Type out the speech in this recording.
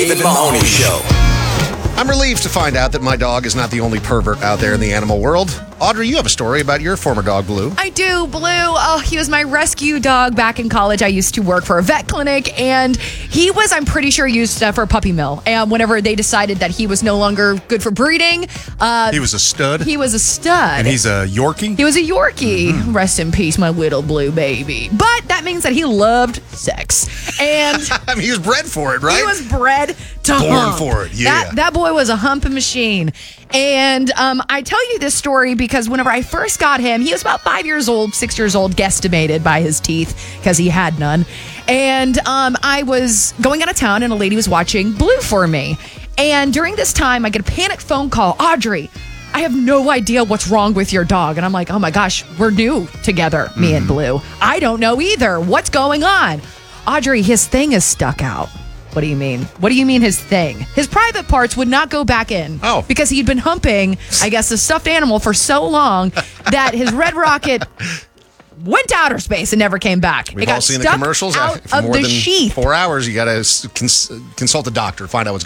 David Mahoney Show. I'm relieved to find out that my dog is not the only pervert out there in the animal world. Audrey, you have a story about your former dog, Blue. I do, Blue. Oh, he was my rescue dog back in college. I used to work for a vet clinic, and he was, I'm pretty sure, used for a puppy mill. And whenever they decided that he was no longer good for breeding, he was a stud. he was a stud. And he's a Yorkie? He was a Yorkie. Rest in peace, my little Blue baby. But that means that he loved sex. And I mean, he was bred for it, right? he was bred to Born hump. for it, yeah. That boy was a humping machine. And I tell you this story because whenever I first got him, he was about 5 years old, 6 years old, guesstimated by his teeth because he had none. And I was going out of town and a lady was watching Blue for me. And during this time, I get a panic phone call. Audrey, I have no idea what's wrong with your dog. And I'm like, oh my gosh, we're new together, me and Blue. I don't know either. What's going on? Audrey, his thing is stuck out. What do you mean? What do you mean his thing? His private parts would not go back in. Oh. Because he'd been humping, I guess, a stuffed animal for so long that his red rocket went to outer space and never came back. We've all seen the commercials. Out For of more the than sheath. 4 hours, you got to consult a doctor, find out what's